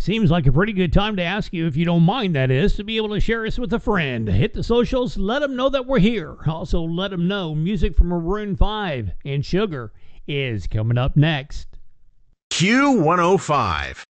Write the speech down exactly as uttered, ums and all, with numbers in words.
Seems like a pretty good time to ask you, if you don't mind, that is, to be able to share us with a friend. Hit the socials, let them know that we're here. Also, let them know music from Maroon five and Sugar is coming up next. Q one oh five.